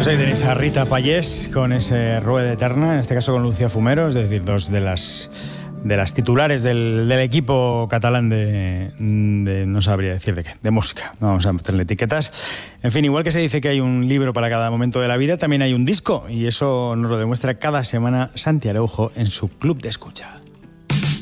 Pues ahí tenéis a Rita Payés con ese Rueda Eterna, en este caso con Lucía Fumero, es decir, dos de las titulares del equipo catalán de no sabría decir de qué, de música, no vamos a meterle etiquetas. En fin, igual que se dice que hay un libro para cada momento de la vida, también hay un disco, y eso nos lo demuestra cada semana Santi Araujo en su Club de Escucha.